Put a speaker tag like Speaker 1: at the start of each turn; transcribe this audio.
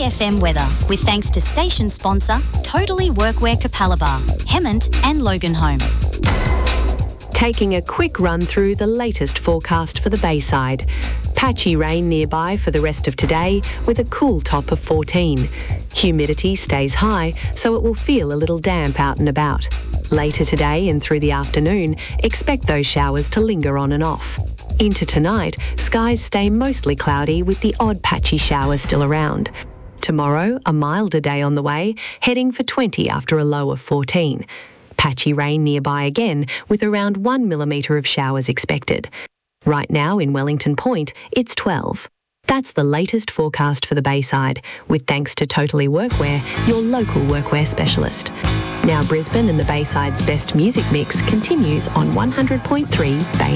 Speaker 1: FM weather with thanks to station sponsor Totally Workwear Capalaba, Hemmant and Loganholme.
Speaker 2: Taking a quick run through the latest forecast for the Bayside. Patchy rain nearby for the rest of today with a cool top of 14. Humidity stays high, so it will feel a little damp out and about. Later today and through the afternoon, expect those showers to linger on and off. Into tonight, skies stay mostly cloudy with the odd patchy showers still around. Tomorrow, a milder day on the way, heading for 20 after a low of 14. Patchy rain nearby again with around 1 millimetre of showers expected. Right now in Wellington Point, it's 12. That's the latest forecast for the Bayside, with thanks to Totally Workwear, your local workwear specialist. Now Brisbane and the Bayside's best music mix continues on 100.3 Bay